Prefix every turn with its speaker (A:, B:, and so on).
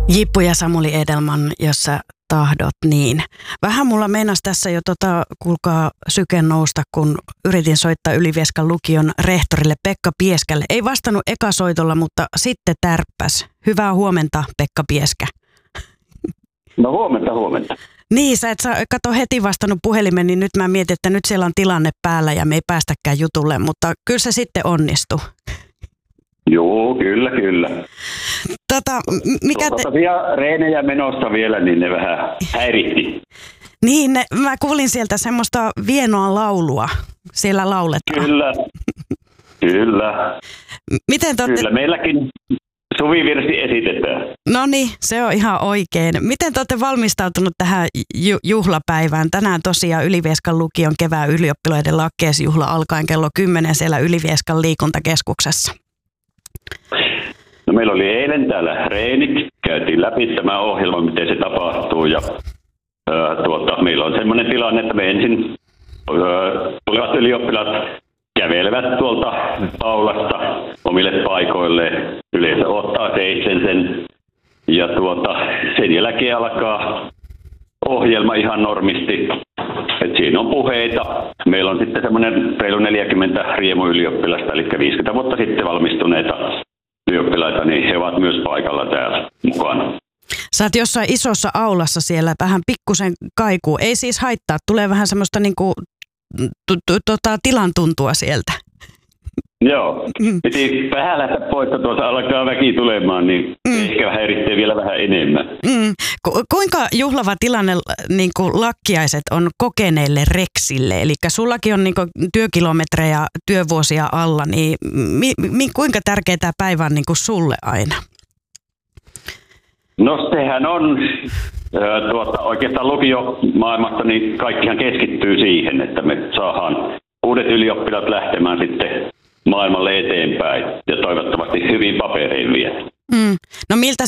A: Jippu ja Samuli Edelman, jos sä tahdot niin. Vähän mulla meinasi tässä jo kuulkaa syken nousta, kun yritin soittaa Ylivieskan lukion rehtorille Pekka Pieskälle. Ei vastannut ekasoitolla, mutta sitten tärppäs. Hyvää huomenta, Pekka Pieskä.
B: No huomenta.
A: Niin, sä et kato heti vastannut puhelimen, niin nyt mä mietin, että nyt siellä on tilanne päällä ja me ei päästäkään jutulle, mutta kyllä se sitten onnistui.
B: Joo, kyllä.
A: Mikä
B: Tuossa reenejä menossa vielä, niin ne vähän häiritti.
A: Niin, mä kuulin sieltä semmoista vienoa laulua. Siellä lauletaan.
B: Kyllä.
A: Miten
B: Kyllä, meilläkin suvivirsi esitetään.
A: No niin, se on ihan oikein. Miten te olette valmistautunut tähän juhlapäivään? Tänään tosiaan Ylivieskan lukion kevään ylioppilaiden lakkeesjuhla alkaen kello 10 siellä Ylivieskan liikuntakeskuksessa.
B: No meillä oli eilen täällä reenit, käytiin läpi tämä ohjelma, miten se tapahtuu ja meillä on semmoinen tilanne, että me ensin tulevat ylioppilaat kävelevät tuolta aulasta omille paikoilleen, yleensä ottaa sen ja sen jälkeen alkaa ohjelma ihan normisti. Et siinä on puheita. Meillä on sitten semmoinen reilu 40 riemuylioppilasta, eli 50 vuotta sitten valmistuneita ylioppilaita, niin he ovat myös paikalla täällä mukana.
A: Sä oot jossain isossa aulassa siellä, vähän pikkusen kaikuu. Ei siis haittaa, tulee vähän semmoista niinku tilan tuntua sieltä.
B: Joo, piti vähän lähteä pois, että tuossa alkaa väki tulemaan, niin ehkä häiritsee vielä vähän enemmän.
A: Kuinka juhlava tilanne niin kuin lakkiaiset on kokeneille reksille? Eli sullakin on niin kuin työkilometrejä, työvuosia alla, niin kuinka tärkeä tämä päivä on niin kuin sulle aina?
B: No sehän on oikeastaan lukiomaailmassa, niin kaikkihan keskittyy siihen, että me saadaan uudet ylioppilaat lähtemään sitten maailmalle eteenpäin ja toivottavasti hyvin paperein vielä.
A: No miltä